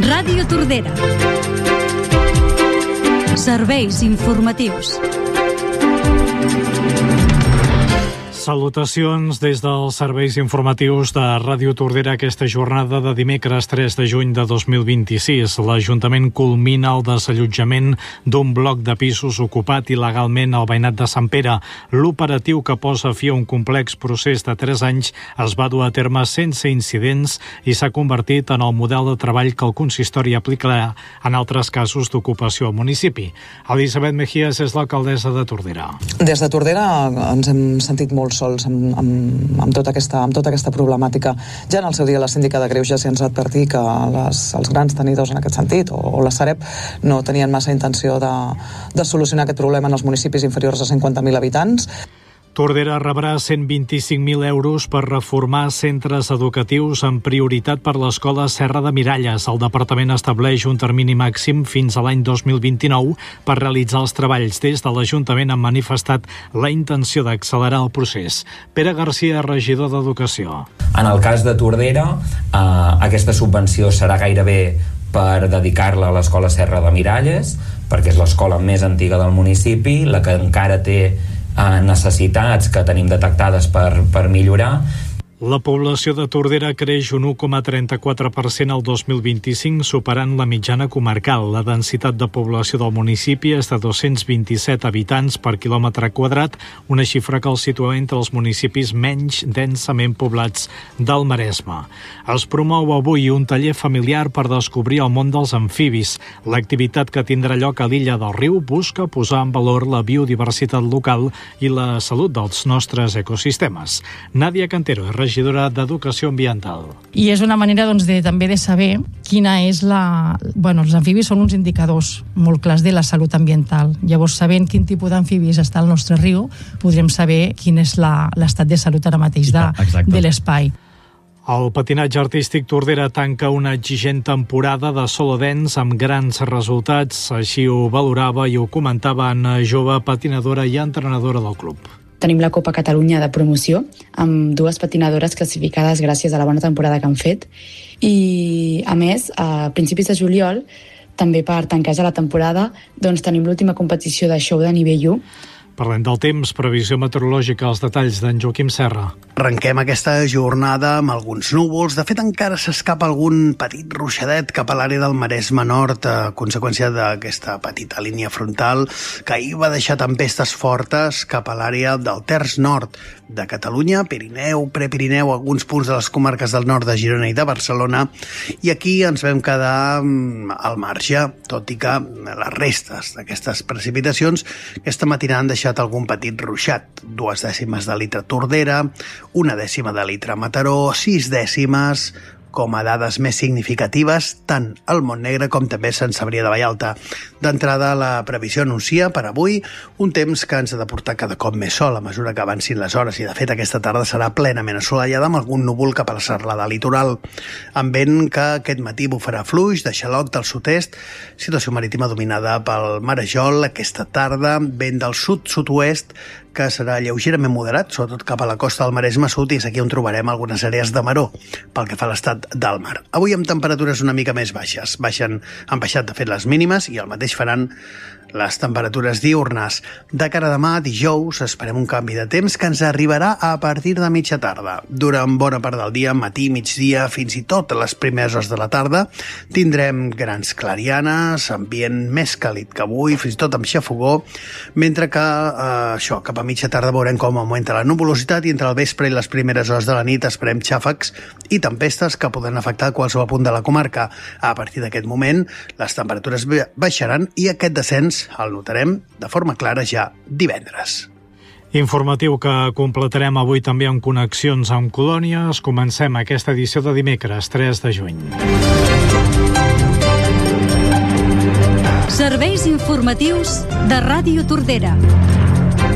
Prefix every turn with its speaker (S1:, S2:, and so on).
S1: Ràdio Tordera. Serveis informatius.
S2: Salutacions des dels serveis informatius de Ràdio Tordera aquesta jornada de dimecres 3 de juny de 2026. L'Ajuntament culmina el desallotjament d'un bloc de pisos ocupat il·legalment al veïnat de Sant Pere. L'operatiu, que posa fi a un complex procés de 3 anys, es va dur a terme sense incidents i s'ha convertit en el model de treball que el consistori aplicarà en altres casos d'ocupació al municipi. Elisabet Mejías és l'alcaldessa de Tordera.
S3: Des de Tordera ens hem sentit molt sols amb tota aquesta problemàtica. Ja en el seu dia la síndica de Greuges ja ens va advertir que els grans tenidors en aquest sentit, o la Sareb, no tenien massa intenció de solucionar aquest problema en els municipis inferiors a 50.000 habitants.
S2: Tordera rebrà 125.000 euros per reformar centres educatius amb prioritat per l'escola Serra de Miralles. El departament estableix un termini màxim fins a l'any 2029 per realitzar els treballs. Des de l'Ajuntament han manifestat la intenció d'accelerar el procés. Pere Garcia, regidor d'Educació.
S4: En el cas de Tordera, aquesta subvenció serà gairebé per dedicar-la a l'escola Serra de Miralles, perquè és l'escola més antiga del municipi, la que encara té necessitats que tenim detectades per millorar.
S2: La població de Tordera creix un 1,34% al 2025, superant la mitjana comarcal. La densitat de població del municipi és de 227 habitants per quilòmetre quadrat, una xifra que el situa entre els municipis menys densament poblats del Maresme. Es promou avui un taller familiar per descobrir el món dels amfibis. L'activitat, que tindrà lloc a l'illa del Riu, busca posar en valor la biodiversitat local i la salut dels nostres ecosistemes. Nàdia Cantero és regidora d'Educació Ambiental.
S5: I és una manera també de saber quina és els amfibis són uns indicadors molt clars de la salut ambiental. Llavors, sabent quin tipus d'amfibis està al nostre riu, podrem saber quin és l'estat de salut ara mateix de l'espai.
S2: El patinatge artístic Tordera tanca una exigent temporada de solo dance amb grans resultats. Així ho valorava i ho comentava Anna, jove patinadora i entrenadora del club.
S6: Tenim la Copa Catalunya de promoció amb 2 patinadores classificades gràcies a la bona temporada que han fet. I, a més, a principis de juliol, també per tancar ja la temporada, tenim l'última competició de show de nivell 1.
S2: Parlem del temps, previsió meteorològica, els detalls d'en Joaquim Serra.
S7: Arrenquem aquesta jornada amb alguns núvols. De fet, encara s'escapa algun petit ruixadet cap a l'àrea del Maresme Nord a conseqüència d'aquesta petita línia frontal que ahir va deixar tempestes fortes cap a l'àrea del terç nord de Catalunya, Pirineu, Prepirineu, alguns punts de les comarques del nord de Girona i de Barcelona, i aquí ens vam quedar al marge, tot i que les restes d'aquestes precipitacions aquesta matinada han deixat algun petit ruixat. 2 dècimes de litre a Tordera, 1 dècima de litre a Mataró, 6 dècimes com a dades més significatives tant al Montnegre com també a Sant Cebrià de Vallalta. D'entrada, la previsió anuncia per avui un temps que ens ha de portar cada cop més sol a mesura que avancin les hores, i de fet aquesta tarda serà plenament assolellada amb algun núvol cap a la serralada litoral, amb vent que aquest matí bufarà fluix de xaloc del sud-est, situació marítima dominada pel marejol. Aquesta tarda, vent del sud-sud-oest que serà lleugerament moderat, sobretot cap a la costa del Maresme Sud, i és aquí on trobarem algunes àrees de maró pel que fa a l'estat del mar. Avui amb temperatures una mica més baixes. Han baixat de fet les mínimes i el mateix faran les temperatures diürnes. De cara a demà, dijous, esperem un canvi de temps que ens arribarà a partir de mitja tarda. Durant bona part del dia, matí, migdia, fins i tot les primeres hores de la tarda, tindrem grans clarianes, ambient més càlid que avui, fins i tot amb xafogó, mentre que cap a mitja tarda veurem com augmenta la nuvolositat i entre el vespre i les primeres hores de la nit esperem xàfecs i tempestes que poden afectar qualsevol punt de la comarca. A partir d'aquest moment, les temperatures baixaran i aquest descens el notarem de forma clara ja divendres.
S2: Informatiu que completarem avui també amb connexions amb colònies. Comencem aquesta edició de dimecres 3 de juny.
S1: Serveis informatius de Ràdio Tordera.